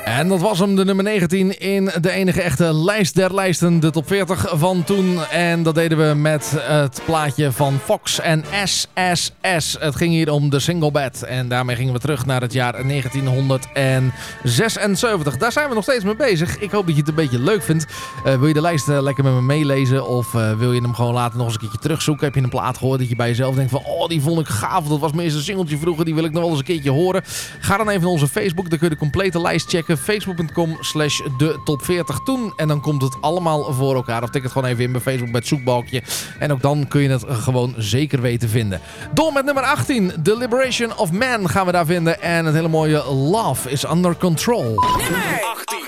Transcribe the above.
En dat was hem, de nummer 19 in de enige echte lijst der lijsten, de top 40 van toen. En dat deden we met het plaatje van Fox en SSS. Het ging hier om de single bed. En daarmee gingen we terug naar het jaar 1976. Daar zijn we nog steeds mee bezig. Ik hoop dat je het een beetje leuk vindt. Wil je de lijst lekker met me meelezen? Of wil je hem gewoon later nog eens een keertje terugzoeken? Heb je een plaat gehoord dat je bij jezelf denkt van... Oh, die vond ik gaaf. Dat was mijn eerste singeltje vroeger. Die wil ik nog wel eens een keertje horen. Ga dan even naar onze Facebook. Dan kun je de complete lijst checken. Facebook.com/de top 40 toen. En dan komt het allemaal voor elkaar. Of tik het gewoon even in bij Facebook bij het zoekbalkje. En ook dan kun je het gewoon zeker weten vinden. Door met nummer 18. The Liberation of Man gaan we daar vinden. En het hele mooie Love is Under Control. Nummer 18.